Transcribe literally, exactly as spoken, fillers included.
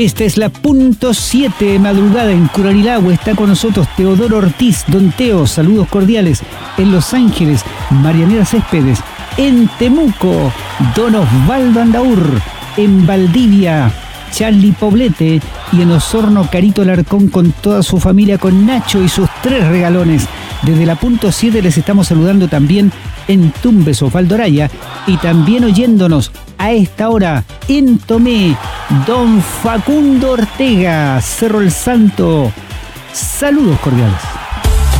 Esta es la punto siete madrugada en Curanilagua. Está con nosotros Teodoro Ortiz, Don Teo, saludos cordiales. En Los Ángeles, Marianela Céspedes. En Temuco, Don Osvaldo Andaur. En Valdivia, Charlie Poblete. Y en Osorno, Carito Alarcón con toda su familia, con Nacho y sus tres regalones. Desde la punto siete les estamos saludando también en Tumbes, Osvaldo Araya, y también oyéndonos a esta hora en Tomé, Don Facundo Ortega, Cerro El Santo. Saludos cordiales.